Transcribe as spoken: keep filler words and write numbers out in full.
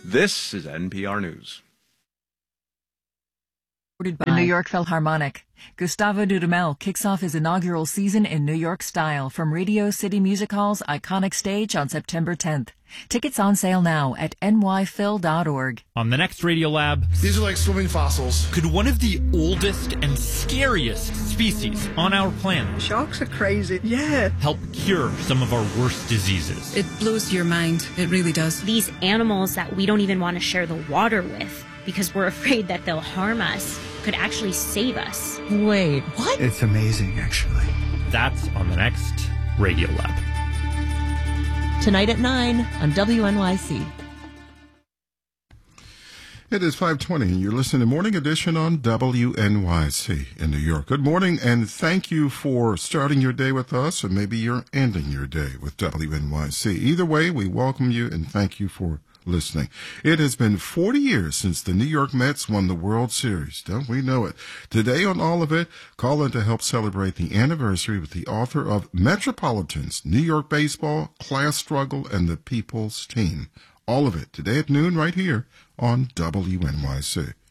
This is N P R News. By the New York Philharmonic. Gustavo Dudamel kicks off his inaugural season in New York style from Radio City Music Hall's iconic stage on September tenth. Tickets on sale now at n y phil dot org. On the next Radiolab, these are like swimming fossils. Could one of the oldest and scariest species on our planet, sharks are crazy, yeah, help cure some of our worst diseases? It blows your mind. It really does. These animals that we don't even want to share the water with because we're afraid that they'll harm us could actually save us. Wait, what? It's amazing, actually. That's on the next Radiolab. Tonight at nine on W N Y C. It is five twenty, and you're listening to Morning Edition on W N Y C in New York. Good morning, and thank you for starting your day with us, or maybe you're ending your day with W N Y C. Either way, we welcome you and thank you for listening. It has been forty years since the New York Mets won the World Series. Don't we know it? Today on All of It, call in to help celebrate the anniversary with the author of Metropolitans, New York Baseball, Class Struggle, and the People's Team. All of it today at noon right here on W N Y C.